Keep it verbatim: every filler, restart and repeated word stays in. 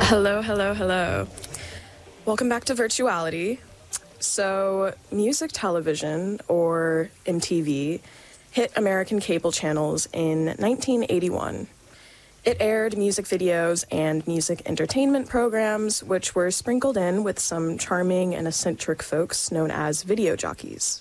Hello, hello, hello. Welcome back to Virtuality. So, music television, or M T V, hit American cable channels in nineteen eighty-one. It aired music videos and music entertainment programs, which were sprinkled in with some charming and eccentric folks known as video jockeys.